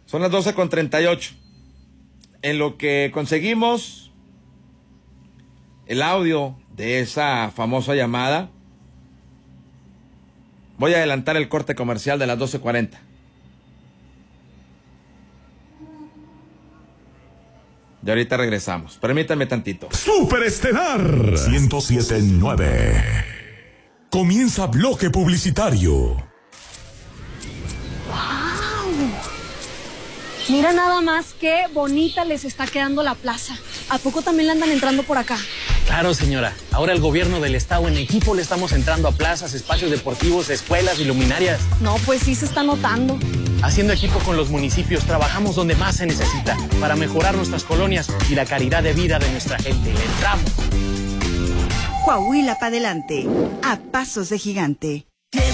Son las 12:38. En lo que conseguimos el audio de esa famosa llamada, voy a adelantar el corte comercial de las 12:40. Y ahorita regresamos. Permítanme tantito. Superestelar 107.9. Comienza bloque publicitario. Mira nada más qué bonita les está quedando la plaza. ¿A poco también le andan entrando por acá? Claro, señora. Ahora el gobierno del estado en equipo le estamos entrando a plazas, espacios deportivos, escuelas y luminarias. No, pues sí se está notando. Haciendo equipo con los municipios, trabajamos donde más se necesita para mejorar nuestras colonias y la calidad de vida de nuestra gente. Le entramos. Coahuila para adelante, a pasos de gigante.